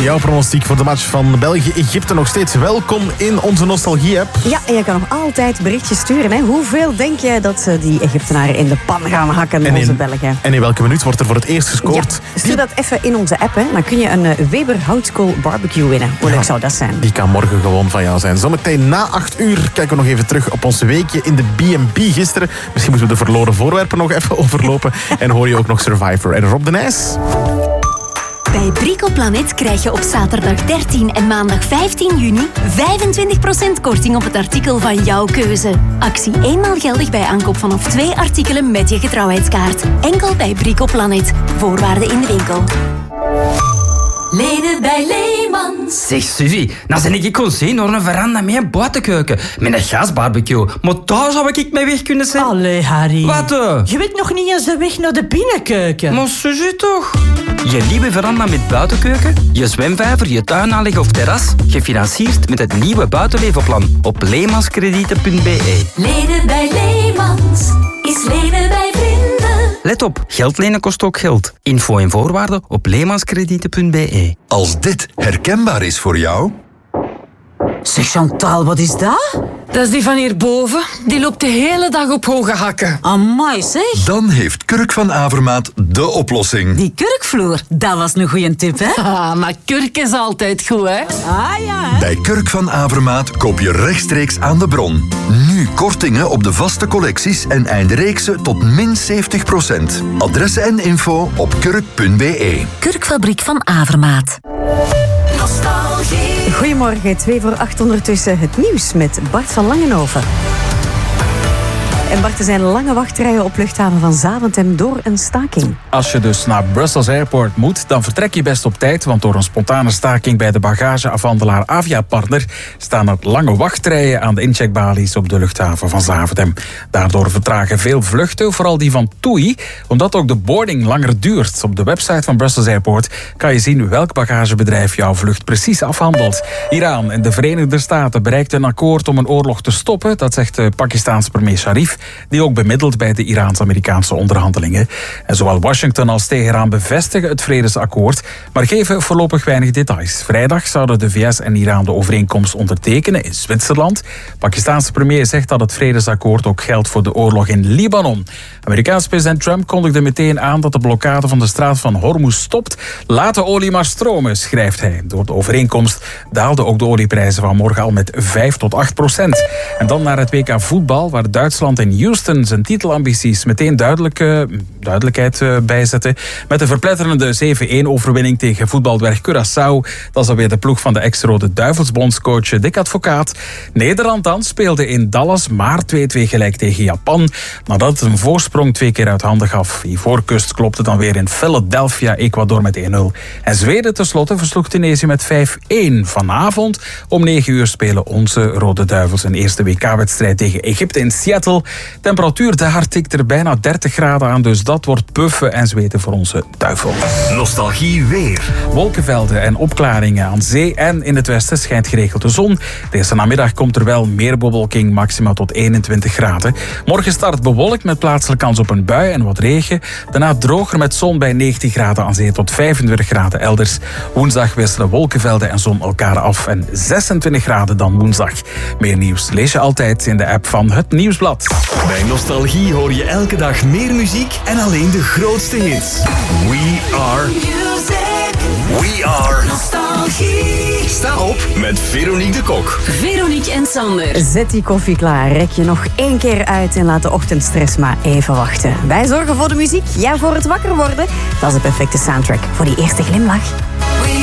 Jouw pronostiek voor de match van België-Egypte nog steeds welkom in onze Nostalgie-app. Ja, en je kan nog altijd berichtjes sturen. Hè. Hoeveel denk jij dat die Egyptenaren in de pan gaan hakken, onze Belgen? En in welke minuut wordt er voor het eerst gescoord? Ja, stuur dat even in onze app. Hè. Dan kun je een Weber houtskool barbecue winnen. Hoe leuk zou dat zijn? Die kan morgen gewoon van jou zijn. Zometeen na 8 uur kijken we nog even terug op ons weekje in de B&B gisteren. Misschien moeten we de verloren voorwerpen nog even overlopen. En hoor je ook nog Survivor en Rob de Nijs. Bij Brico Planet krijg je op zaterdag 13 en maandag 15 juni 25% korting op het artikel van jouw keuze. Actie eenmaal geldig bij aankoop vanaf 2 artikelen met je getrouwheidskaart. Enkel bij Brico Planet. Voorwaarden in de winkel. Lenen bij Leemans. Zeg Suzy, nou ben ik gewoon zien door een veranda met een buitenkeuken. Met een gasbarbecue. Maar daar zou ik mee weg kunnen zijn. Allee, Harry. Wat? Je weet nog niet eens de weg naar de binnenkeuken. Maar Suzy toch? Je nieuwe veranda met buitenkeuken, je zwemvijver, je tuinaanleg of terras, gefinancierd met het nieuwe buitenlevenplan op leemanskredieten.be. Lenen bij Leemans is lenen bij vrienden. Let op, geld lenen kost ook geld. Info en voorwaarden op leemanskredieten.be. Als dit herkenbaar is voor jou... Zeg Chantal, wat is dat? Dat is die van hierboven. Die loopt de hele dag op hoge hakken. Amai, zeg. Dan heeft Kurk van Avermaat de oplossing. Die kurkvloer, dat was een goeie tip, hè? Maar kurk is altijd goed, hè? Ah ja, hè? Bij Kurk van Avermaat koop je rechtstreeks aan de bron. Nu kortingen op de vaste collecties en eindreeksen tot min 70%. Adressen en info op kurk.be. Kurkfabriek van Avermaat. Goedemorgen, 7:02 ondertussen het nieuws met Bart van Langenhoven. En Bart, er zijn lange wachtrijen op luchthaven van Zaventem door een staking. Als je dus naar Brussels Airport moet, dan vertrek je best op tijd, want door een spontane staking bij de bagageafhandelaar Aviapartner staan er lange wachtrijen aan de incheckbalies op de luchthaven van Zaventem. Daardoor vertragen veel vluchten, vooral die van TUI, omdat ook de boarding langer duurt. Op de website van Brussels Airport kan je zien welk bagagebedrijf jouw vlucht precies afhandelt. Iran en de Verenigde Staten bereikten een akkoord om een oorlog te stoppen, dat zegt de Pakistaanse premier Sharif, die ook bemiddelt bij de Iraans-Amerikaanse onderhandelingen. En zowel Washington als Teheran bevestigen het vredesakkoord, maar geven voorlopig weinig details. Vrijdag zouden de VS en Iran de overeenkomst ondertekenen in Zwitserland. De Pakistaanse premier zegt dat het vredesakkoord ook geldt voor de oorlog in Libanon. Amerikaanse president Trump kondigde meteen aan dat de blokkade van de straat van Hormuz stopt. Laat de olie maar stromen, schrijft hij. Door de overeenkomst daalden ook de olieprijzen vanmorgen al met 5-8%. En dan naar het WK voetbal, waar Duitsland in Houston zijn titelambities meteen duidelijkheid bijzetten. Met de verpletterende 7-1-overwinning tegen voetbaldwerg Curaçao. Dat is alweer de ploeg van de ex-Rode Duivelsbondscoach Dick Advocaat. Nederland dan speelde in Dallas maar 2-2 gelijk tegen Japan. Nadat het een voorsprong 2 keer uit handen gaf. Ivoorkust klopte dan weer in Philadelphia Ecuador met 1-0. En Zweden tenslotte versloeg Tunesië met 5-1. Vanavond om 9 uur spelen onze Rode Duivels een eerste WK-wedstrijd tegen Egypte in Seattle. Temperatuur daar tikt er bijna 30 graden aan, dus dat wordt puffen en zweten voor onze duivel. Nostalgie weer. Wolkenvelden en opklaringen aan zee en in het westen schijnt geregeld de zon. Deze namiddag komt er wel meer bewolking, maxima tot 21 graden. Morgen start bewolkt met plaatselijke kans op een bui en wat regen. Daarna droger met zon bij 19 graden aan zee tot 25 graden elders. Woensdag wisselen wolkenvelden en zon elkaar af en 26 graden dan woensdag. Meer nieuws lees je altijd in de app van Het Nieuwsblad. Bij Nostalgie hoor je elke dag meer muziek en alleen de grootste hits. We are music. We are Nostalgie. Sta op met Veronique de Kok. Veronique en Sander. Zet die koffie klaar, rek je nog 1 keer uit en laat de ochtendstress maar even wachten. Wij zorgen voor de muziek, jij voor het wakker worden. Dat is de perfecte soundtrack voor die eerste glimlach.